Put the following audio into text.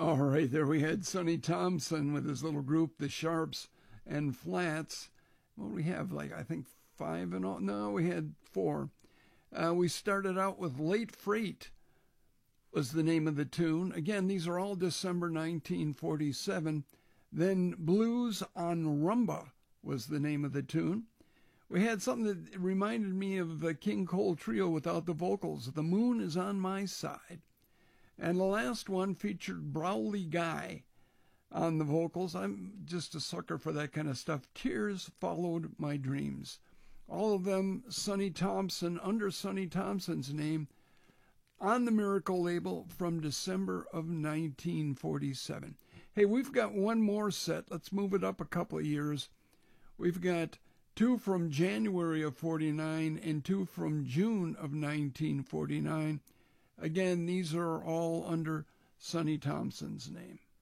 All right, there we had Sonny Thompson with his little group, the Sharps and Flats. Well, we have I think five in all. No, we had four. We started out with Late Freight was the name of the tune. Again, these are all December 1947. Then Blues on Rumba was the name of the tune. We had something that reminded me of the King Cole Trio without the vocals, The Moon is on My Side. And the last one featured Browley Guy on the vocals. I'm just a sucker for that kind of stuff. Tears Followed My Dreams. All of them Sonny Thompson, under Sonny Thompson's name, on the Miracle label from December of 1947. Hey, we've got one more set. Let's move it up a couple of years. We've got two from January of 49 and two from June of 1949. Again, these are all under Sonny Thompson's name.